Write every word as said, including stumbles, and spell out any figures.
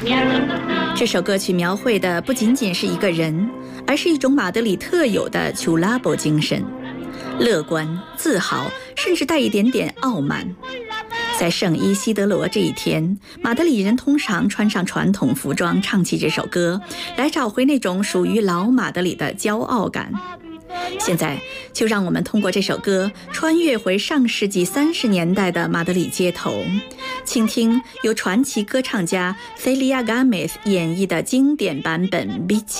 这首歌曲描绘的不仅仅是一个人，而是一种马德里特有的丘拉波精神，乐观、自豪，甚至带一点点傲慢。在圣伊西德罗这一天，马德里人通常穿上传统服装，唱起这首歌，来找回那种属于老马德里的骄傲感。现在就让我们通过这首歌穿越回上世纪三十年代的马德里街头，倾听由传奇歌唱家菲利亚·加梅斯演绎的经典版本《Bici》。